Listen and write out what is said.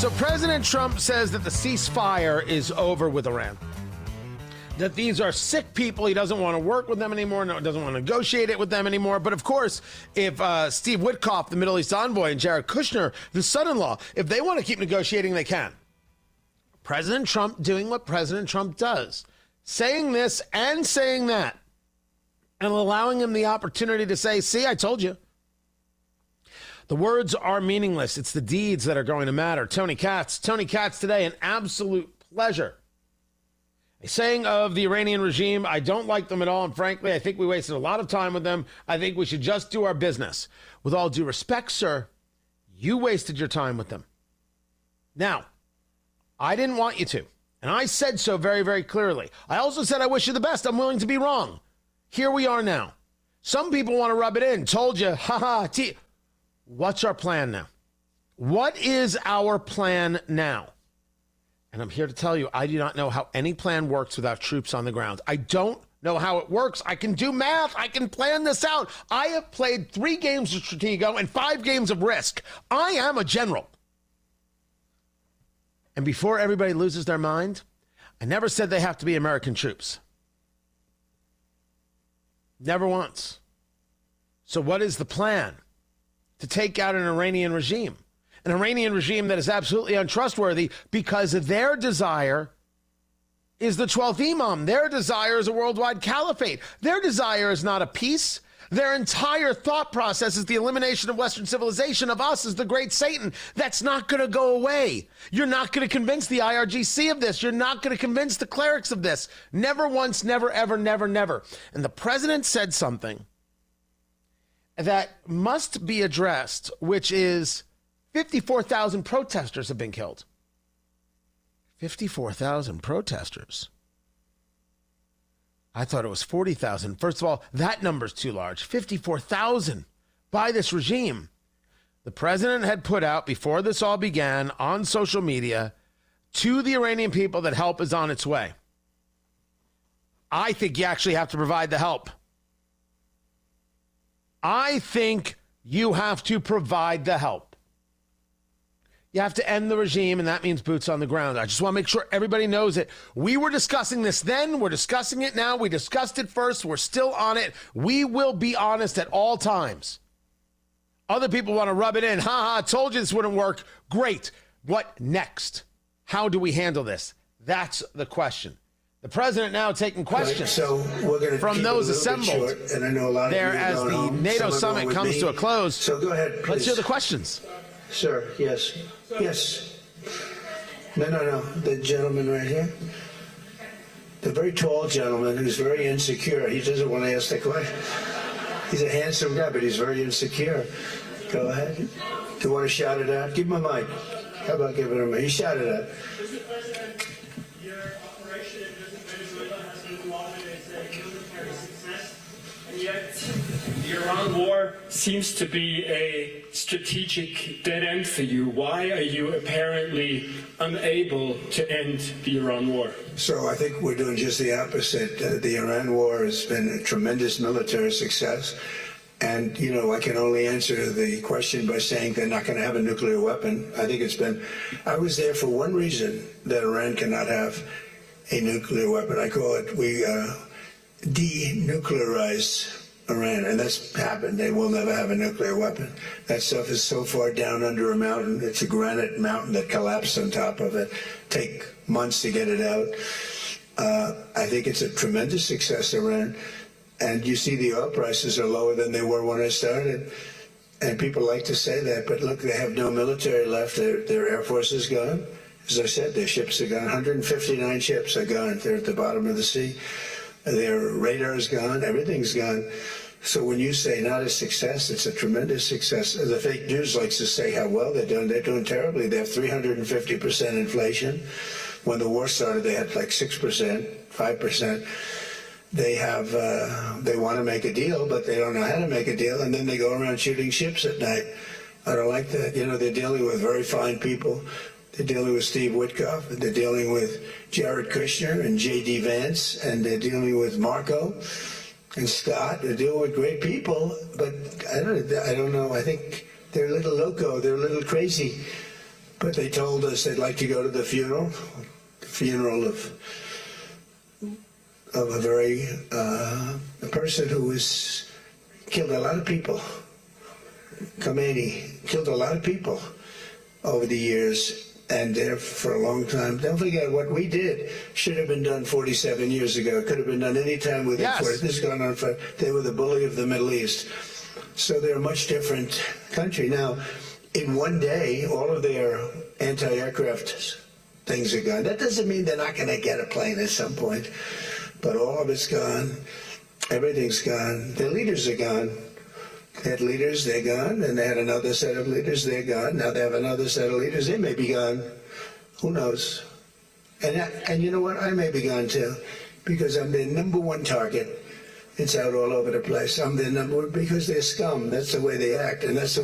So President Trump says that the ceasefire is over with Iran. That these are sick people. He doesn't want to work with them anymore. No, doesn't want to negotiate it with them anymore. But of course, if Steve Witkoff, the Middle East envoy, and Jared Kushner, the son-in-law, if they want to keep negotiating, they can. President Trump doing what President Trump does, saying this and saying that, and allowing him the opportunity to say, see, I told you. The words are meaningless. It's the deeds that are going to matter. Tony Katz today, an absolute pleasure. A saying of the Iranian regime, I don't like them at all, and frankly, I think we wasted a lot of time with them. I think we should just do our business. With all due respect, sir, you wasted your time with them. Now, I didn't want you to, and I said so very, very clearly. I also said I wish you the best. I'm willing to be wrong. Here we are now. Some people want to rub it in. Told you, What's our plan now? What is our plan now? And I'm here to tell you, I do not know how any plan works without troops on the ground. I don't know how it works. I can do math. I can plan this out. I have played 3 games of Stratego and 5 games of Risk. I am a general. And before everybody loses their mind, I never said they have to be American troops. Never once. So what is the plan to take out an Iranian regime? An Iranian regime that is absolutely untrustworthy because their desire is the 12th Imam. Their desire is a worldwide caliphate. Their desire is not a peace. Their entire thought process is the elimination of Western civilization, of us as the great Satan. That's not going to go away. You're not going to convince the IRGC of this. You're not going to convince the clerics of this. Never once, never, ever, never, never. And the president said something that must be addressed, which is 54,000 protesters have been killed. 54,000 protesters. I thought it was 40,000. First of all, that number's too large. 54,000 by this regime. The president had put out, before this all began, on social media, to the Iranian people that help is on its way. I think you actually have to provide the help. I think you have to provide the help. You have to end the regime, and that means boots on the ground. I just want to make sure everybody knows it. We were discussing this then. We're discussing it now. We discussed it first. We're still on it. We will be honest at all times. Other people want to rub it in. I told you this wouldn't work. Great. What next? How do we handle this? That's the question. The president now taking questions from those assembled and I know a lot there of as the home. NATO summit comes to a close. So go ahead, please. Let's hear the questions. Sir, yes. No. The gentleman right here. The very tall gentleman who's very insecure. He doesn't want to ask the question. He's a handsome guy, but he's very insecure. Go ahead. Do you want to shout it out? Give him a mic. How about giving him a mic? You shout it out. Yet the Iran war seems to be a strategic dead end for you. Why are you apparently unable to end the Iran war? So I think we're doing just the opposite. The Iran war has been a tremendous military success. And, I can only answer the question by saying they're not going to have a nuclear weapon. I was there for one reason, that Iran cannot have a nuclear weapon. I call it, we denuclearize Iran, and that's happened. They will never have a nuclear weapon. That stuff is so far down under a mountain. It's a granite mountain that collapsed on top of it. Take months to get it out. I think it's a tremendous success, Iran. And you see the oil prices are lower than they were when I started. And people like to say that, but look, they have no military left. Their Air Force is gone. As I said, their ships are gone. 159 ships are gone. They're at the bottom of the sea. Their radar is gone. Everything's gone. So when you say not a success, it's a tremendous success. The fake news likes to say how well they're doing. They're doing terribly. They have 350% inflation. When the war started, they had like 6%, 5%. They want to make a deal, but they don't know how to make a deal, and then they go around shooting ships at night. I don't like that. They're dealing with very fine people. They're dealing with Steve Witkoff, and they're dealing with Jared Kushner and J.D. Vance, and they're dealing with Marco and Scott. They're dealing with great people, but I don't know. I think they're a little loco. They're a little crazy. But they told us they'd like to go to the funeral of a person who was killed a lot of people. Khomeini killed a lot of people over the years, and there for a long time. Don't forget, what we did should have been done 47 years ago. It could have been done any time within 40. This has gone on for. They were the bully of the Middle East. So they're a much different country. Now, in one day, all of their anti-aircraft things are gone. That doesn't mean they're not going to get a plane at some point, but all of it's gone. Everything's gone. Their leaders are gone. They had leaders, they're gone, and they had another set of leaders, they're gone. Now they have another set of leaders, they may be gone. Who knows? And you know what? I may be gone too, because I'm their number one target. It's out all over the place. I'm their number one because they're scum. That's the way they act, and that's the